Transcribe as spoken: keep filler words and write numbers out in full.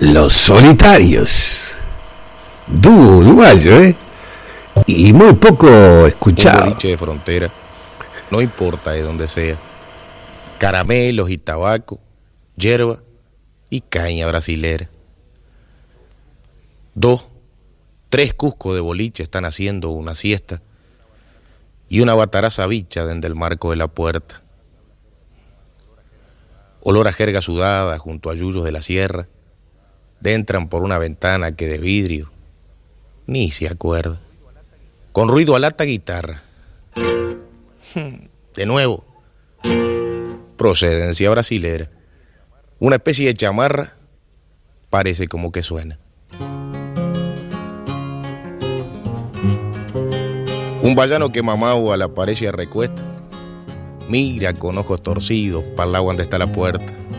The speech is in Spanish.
Los Solitarios. Dúo uruguayo, ¿eh? Y muy poco escuchado. Un boliche de frontera, no importa de dónde sea. Caramelos y tabaco, hierba y caña brasilera. Dos, tres cuscos de boliche están haciendo una siesta y una bataraza bicha desde el marco de la puerta. Olor a jerga sudada junto a yuyos de la sierra. Entran por una ventana que de vidrio ni se acuerda. Con ruido a lata guitarra. De nuevo, procedencia brasilera. Una especie de chamarra, parece como que suena. Un vallano que mamau a la pared se recuesta. Mira con ojos torcidos para el lado donde está la puerta.